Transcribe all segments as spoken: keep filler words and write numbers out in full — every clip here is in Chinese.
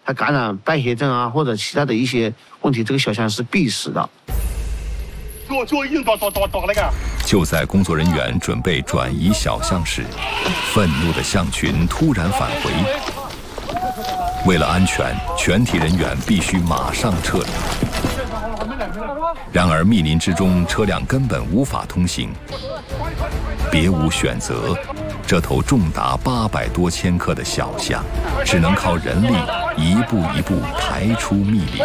它感染败血症啊或者其他的一些问题，这个小象是必死的。 就在工作人员准备转移小象时，愤怒的象群突然返回。为了安全，全体人员必须马上撤离。然而密林之中，车辆根本无法通行，别无选择，这头重达八百多千克的小象，只能靠人力一步一步抬出密林。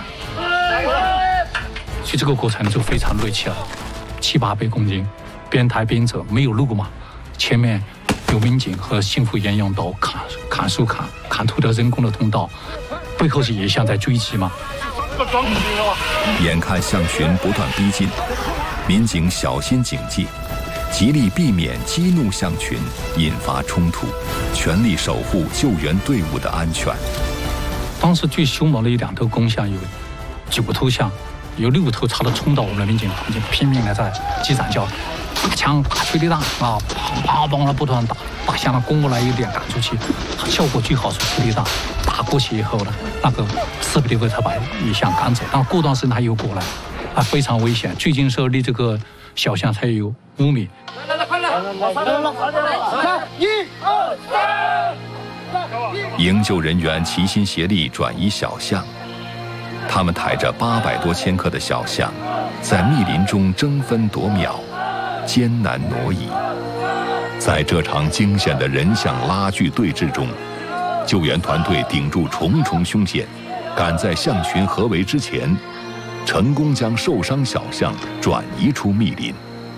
所以这个过程就非常累气了，七八百公斤，边抬边走，没有路嘛，前面有民警和幸福沿用刀砍砍树砍砍土的人工的通道，背后是野象在追击嘛。 眼看象群不断逼近，民警小心警戒，极力避免激怒象群，引发冲突，全力守护救援队伍的安全。 当时最凶猛的一两头公象有九头象，有六头差点冲到我们的民警旁边，拼命的在击掌叫，打枪打催泪弹啊，砰砰砰的不断打，大象呢攻过来有点赶出去，效果最好是催泪弹，打过去以后呢，那个势必会才把野象赶走，但过段时间它又过来，啊非常危险。最近是离这个小象才有五米。来来来，快来！来，一二三！营救人员齐心协力转移小象。他们抬着八百多千克的小象，在密林中争分夺秒，艰难挪移。在这场惊险的人象拉锯对峙中，救援团队顶住重重凶险，赶在象群合围之前，成功将受伤小象转移出密林。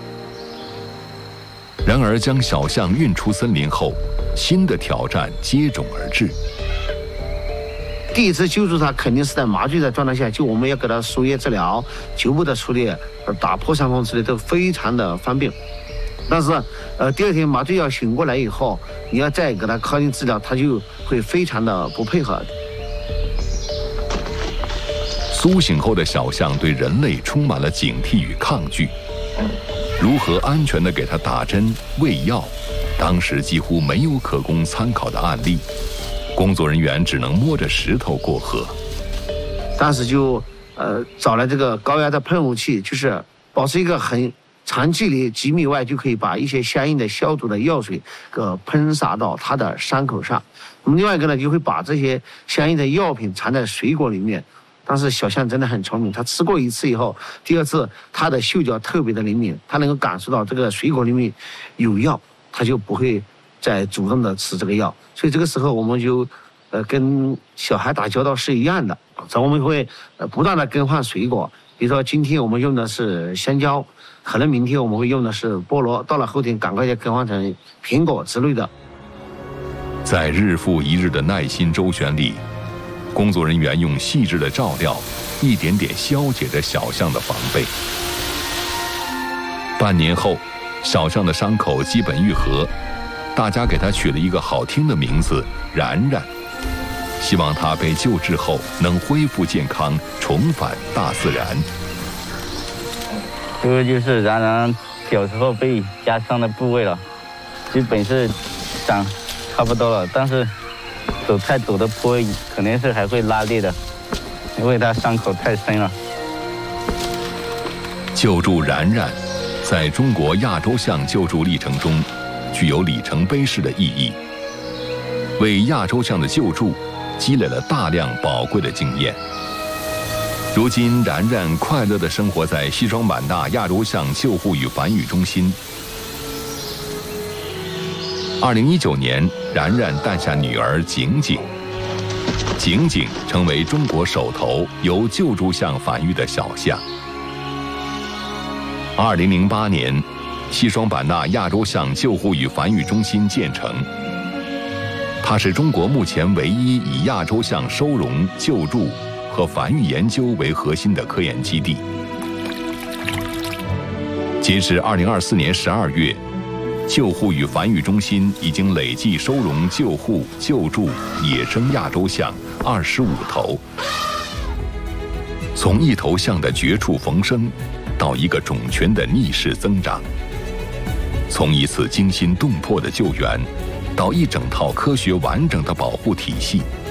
然而，将小象运出森林后，新的挑战接踵而至。 第一次救助它肯定是在麻醉的状态下，就我们要给它输液治疗、局部的处理、打破伤风之类都非常的方便。但是，呃，第二天麻醉药醒过来以后，你要再给它靠近治疗，它就会非常的不配合。 苏醒后的小象对人类充满了警惕与抗拒，如何安全地给它打针、喂药，当时几乎没有可供参考的案例。工作人员只能摸着石头过河。 当时就呃找了这个高压的喷雾器，就是保持一个很长距离几米外，就可以把一些相应的消毒的药水给喷洒到它的伤口上。那么另外一个呢，就会把这些相应的药品藏在水果里面。但是小象真的很聪明，它吃过一次以后，第二次它的嗅觉特别的灵敏，它能够感受到这个水果里面有药，它就不会再主动的吃这个药。所以这个时候我们就，呃，跟小孩打交道是一样的，我们会呃不断的更换水果，比如说今天我们用的是香蕉，可能明天我们会用的是菠萝，到了后天赶快就更换成苹果之类的。 在日复一日的耐心周旋里，工作人员用细致的照料，一点点消解着小象的防备。半年后，小象的伤口基本愈合。大家给它取了一个好听的名字“然然”，希望它被救治后能恢复健康，重返大自然。 这个就是然然小时候被压伤的部位了，基本是长差不多了，但是走太陡的坡肯定是还会拉裂的，因为它伤口太深了。 救助然然，在中国亚洲象救助历程中，具有里程碑式的意义，为亚洲象的救助积累了大量宝贵的经验。如今，然然快乐地生活在西双版纳亚洲象救护与繁育中心。二零一九年，然然诞下女儿景景，景景成为中国首头由救助象繁育的小象。二零零八年，西双版纳亚洲象救护与繁育中心建成，它是中国目前唯一以亚洲象收容、救助和繁育研究为核心的科研基地。截至二零二四年十二月，救护与繁育中心已经累计收容、救护、救助野生亚洲象二十五头。从一头象的绝处逢生，到一个种群的逆势增长。从一次惊心动魄的救援，到一整套科学完整的保护体系，